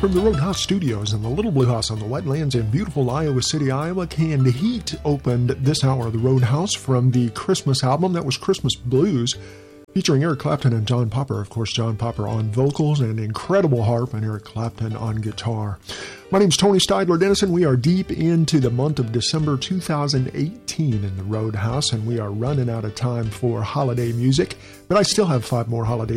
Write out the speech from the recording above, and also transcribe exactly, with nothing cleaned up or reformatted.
From the Roadhouse Studios in the Little Blue House on the wetlands in beautiful Iowa City, Iowa, Canned Heat opened this hour of the Roadhouse from the Christmas album. That was Christmas Blues, featuring Eric Clapton and John Popper. Of course, John Popper on vocals and incredible harp, and Eric Clapton on guitar. My name's Tony Steidler Dennison. We are deep into the month of December two thousand eighteen in the Roadhouse, and we are running out of time for holiday music, but I still have five more holiday